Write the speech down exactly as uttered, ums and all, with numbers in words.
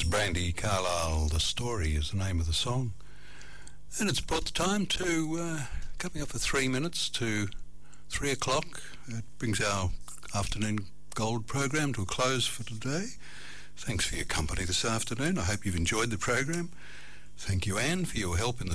Brandi Carlile. The Story is the name of the song. And it's about the time to, uh, coming up for three minutes to three o'clock. It brings our afternoon gold program to a close for today. Thanks for your company this afternoon. I hope you've enjoyed the program. Thank you, Anne, for your help in the